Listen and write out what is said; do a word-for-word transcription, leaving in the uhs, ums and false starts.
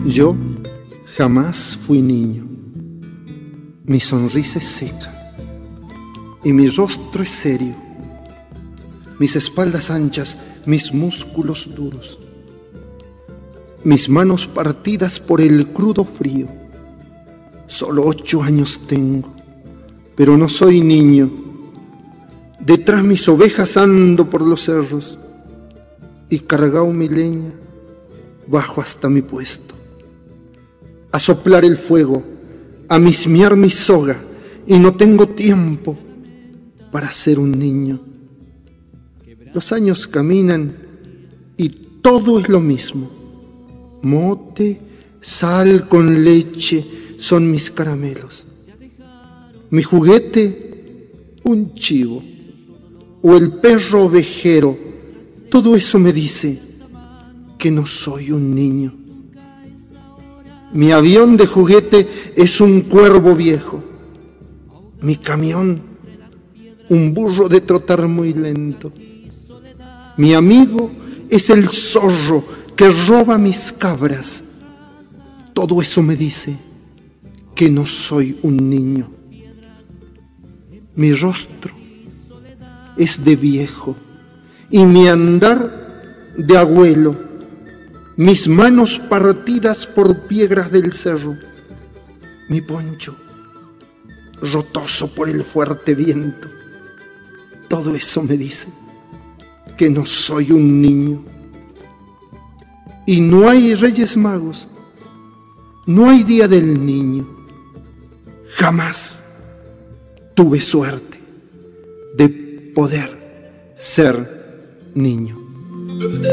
Yo jamás fui niño. Mi sonrisa es seca y mi rostro es serio. Mis espaldas anchas, mis músculos duros. Mis manos partidas por el crudo frío. Solo ocho años tengo, pero no soy niño. Detrás mis ovejas ando por los cerros y cargao mi leña bajo hasta mi puesto. A soplar el fuego, a mismear mi soga, y no tengo tiempo para ser un niño. Los años caminan y todo es lo mismo. Mote, sal con leche son mis caramelos. Mi juguete, un chivo, o el perro ovejero, todo eso me dice que no soy un niño. Mi avión de juguete es un cuervo viejo. Mi camión, un burro de trotar muy lento. Mi amigo es el zorro que roba mis cabras. Todo eso me dice que no soy un niño. Mi rostro es de viejo y mi andar de abuelo. Mis manos partidas por piedras del cerro. Mi poncho rotoso por el fuerte viento. Todo eso me dice que no soy un niño. Y no hay Reyes Magos, no hay Día del Niño. Jamás tuve suerte de poder ser niño.